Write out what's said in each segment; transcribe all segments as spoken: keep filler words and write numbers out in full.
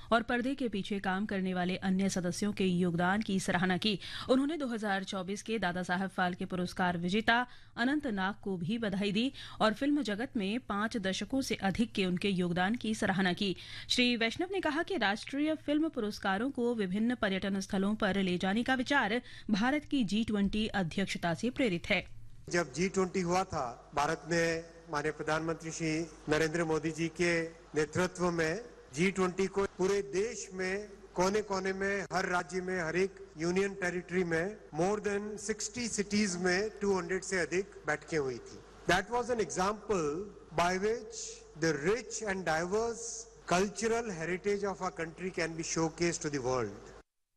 और पर्दे के पीछे काम करने वाले अन्य सदस्यों के योगदान की सराहना की। उन्होंने दो हज़ार चौबीस के दादा साहब फाल्के पुरस्कार विजेता अनंत नाग को भी बधाई दी और फिल्म जगत में पांच दशकों से अधिक के उनके योगदान की सराहना की। श्री वैष्णव ने कहा कि राष्ट्रीय फिल्म पुरस्कारों को विभिन्न पर्यटन स्थलों पर ले जाने का विचार भारत की जी ट्वेंटी अध्यक्षता से प्रेरित है। जब जी ट्वेंटी हुआ था, भारत ने माननीय प्रधानमंत्री श्री नरेंद्र मोदी जी के नेतृत्व में जी ट्वेंटी को पूरे देश में कोने कोने में, हर राज्य में, हर एक यूनियन टेरिटरी में मोर देन साठ सिटीज में दो सौ से अधिक बैठकें हुई थी। That was an example by which the rich and diverse cultural heritage of our country can be showcased to the world.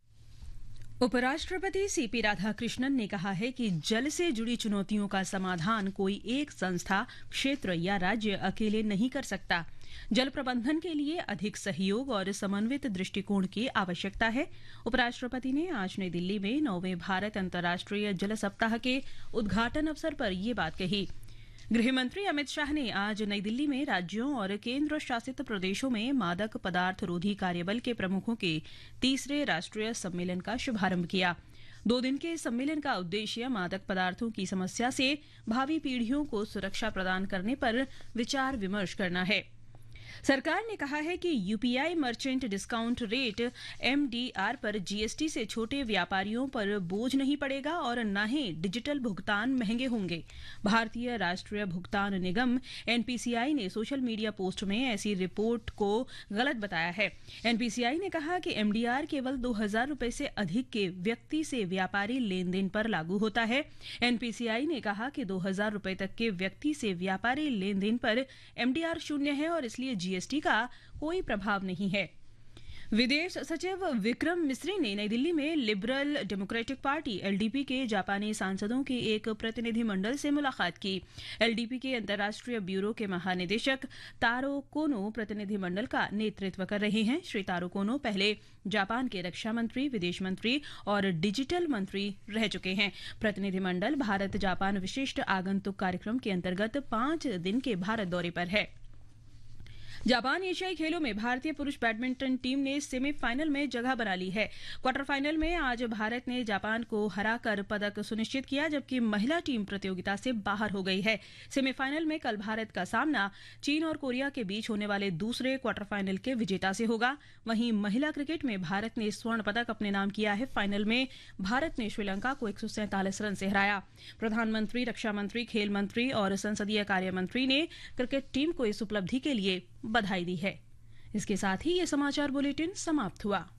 उपराष्ट्रपति सीपी राधाकृष्णन ने कहा है कि जल से जुड़ी चुनौतियों का समाधान कोई एक संस्था, क्षेत्र या राज्य अकेले नहीं कर सकता। जल प्रबंधन के लिए अधिक सहयोग और समन्वित दृष्टिकोण की आवश्यकता है। उपराष्ट्रपति ने आज नई दिल्ली में नौवें भारत अंतर्राष्ट्रीय जल सप्ताह के उद्घाटन अवसर पर ये बात कही। गृह मंत्री अमित शाह ने आज नई दिल्ली में राज्यों और केंद्र शासित प्रदेशों में मादक पदार्थ रोधी कार्यबल के प्रमुखों के तीसरे राष्ट्रीय सम्मेलन का शुभारंभ किया। दो दिन के सम्मेलन का उद्देश्य मादक पदार्थों की समस्या से भावी पीढ़ियों को सुरक्षा प्रदान करने पर विचार विमर्श करना है। सरकार ने कहा है कि UPI merchant discount rate MDR पर जीएसटी से छोटे व्यापारियों पर बोझ नहीं पड़ेगा और न ही डिजिटल भुगतान महंगे होंगे। भारतीय राष्ट्रीय भुगतान निगम एनपीसीआई ने सोशल मीडिया पोस्ट में ऐसी रिपोर्ट को गलत बताया है। एनपीसीआई ने कहा कि एमडीआर केवल दो हजार रुपए से अधिक के व्यक्ति से व्यापारी लेन देन पर लागू होता है। एनपीसीआई ने कहा कि दो हजार रुपए तक के व्यक्ति से व्यापारी लेन देन पर एमडीआर शून्य है और इसलिए जीएसटी का कोई प्रभाव नहीं है। विदेश सचिव विक्रम मिस्री ने नई दिल्ली में लिबरल डेमोक्रेटिक पार्टी एलडीपी के जापानी सांसदों के एक प्रतिनिधिमंडल से मुलाकात की। एलडीपी के अंतर्राष्ट्रीय ब्यूरो के महानिदेशक तारो कोनो प्रतिनिधिमंडल का नेतृत्व कर रहे हैं। श्री तारो कोनो पहले जापान के रक्षा मंत्री, विदेश मंत्री और डिजिटल मंत्री रह चुके हैं। प्रतिनिधिमंडल भारत जापान विशिष्ट आगंतुक कार्यक्रम के अंतर्गत पांच दिन के भारत दौरे पर है। जापान एशियाई खेलों में भारतीय पुरुष बैडमिंटन टीम ने सेमीफाइनल में जगह बना ली है। क्वार्टर फाइनल में आज भारत ने जापान को हराकर पदक सुनिश्चित किया, जबकि महिला टीम प्रतियोगिता से बाहर हो गई है। सेमीफाइनल में कल भारत का सामना चीन और कोरिया के बीच होने वाले दूसरे क्वार्टर फाइनल के विजेता से होगा। वहीं महिला क्रिकेट में भारत ने स्वर्ण पदक अपने नाम किया है। फाइनल में भारत ने श्रीलंका को एक सौ सैंतालीस रन से हराया। प्रधानमंत्री, रक्षा मंत्री, खेल मंत्री और संसदीय कार्य मंत्री ने क्रिकेट टीम को इस उपलब्धि के लिए बधाई दी है। इसके साथ ही ये समाचार बुलेटिन समाप्त हुआ।